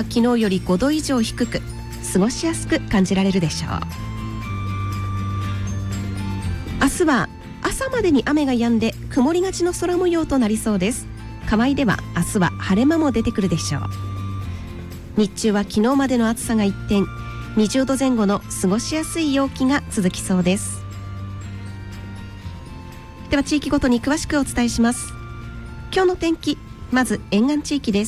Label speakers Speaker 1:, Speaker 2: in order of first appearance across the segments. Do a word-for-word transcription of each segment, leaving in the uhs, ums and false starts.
Speaker 1: 昨日よりごど以上低く過ごしやすく感じられるでしょう。明日は朝までに雨が止んで曇りがちの空模様となりそうです。河合では明日は晴れ間も出てくるでしょう。日中は昨日までの暑さが一転、にじゅうどぜん後の過ごしやすい陽気が続きそうです。では地域ごとに詳しくお伝えします。今日の天気、まず沿岸地域です。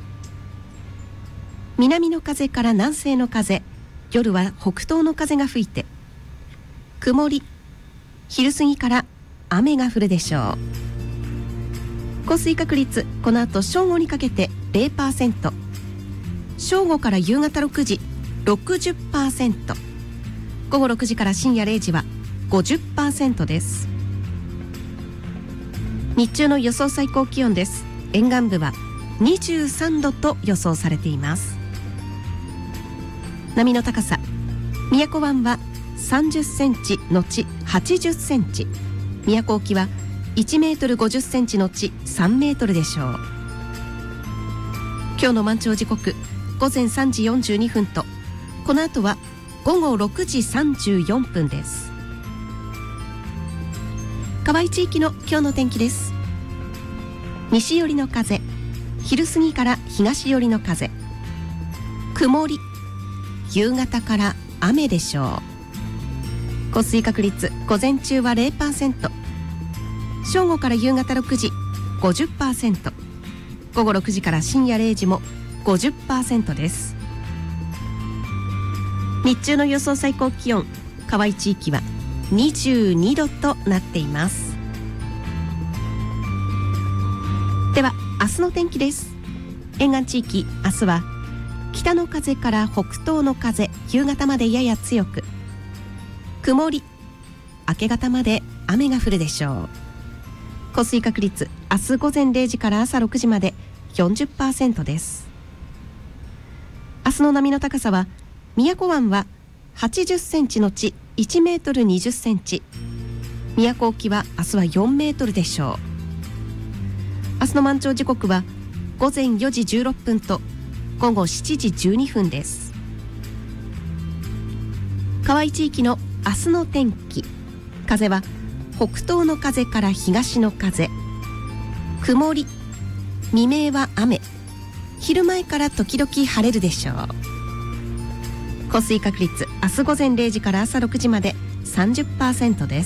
Speaker 1: 南の風から南西の風、夜は北東の風が吹いて曇り、昼過ぎから雨が降るでしょう。降水確率、この後正午にかけて ゼロパーセント、 正午から夕方ろくじ ろくじゅっパーセント、 午後ろくじから深夜れいじは ごじゅっパーセント です。日中の予想最高気温です。沿岸部はにじゅうさんどと予想されています。波の高さ、宮古湾はさんじゅっセンチのちはちじゅっセンチ、宮古沖はいちメートルごじゅっセンチのちさんメートルでしょう。今日の満潮時刻ごぜんさんじよんじゅうにふんと、この後はごごろくじさんじゅうよんぷんです。河合地域の今日の天気です。西寄りの風、昼過ぎから東寄りの風、曇り、夕方から雨でしょう。降水確率、午前中は ゼロパーセント、 正午から夕方ろくじ ごじゅっパーセント、 午後ろくじから深夜れいじも ごじゅっパーセント です。日中の予想最高気温、河合地域はにじゅうにどとなっています。では明日の天気です。沿岸地域、明日は北の風から北東の風、夕方までやや強く曇り、明け方まで雨が降るでしょう。降水確率、明日午前れいじから朝ろくじまで よんじゅっパーセント です。明日の波の高さは、宮古湾ははちじゅっセンチのちいちメートルにじゅっセンチ、宮古沖は明日はよんメートルでしょう。明日の満潮時刻はごぜんよじじゅうろっぷんとごごしちじじゅうにふんです。河合地域の明日の天気、風は北東の風から東の風、曇り、未明は雨、昼前から時々晴れるでしょう。降水確率、明日午前れいじから朝ろくじまで さんじゅっパーセント です。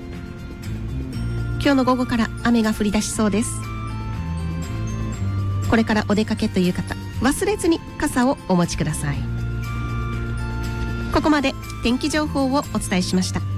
Speaker 1: 今日の午後から雨が降り出しそうです。これからお出かけという方、忘れずに傘をお持ちください。ここまで天気情報をお伝えしました。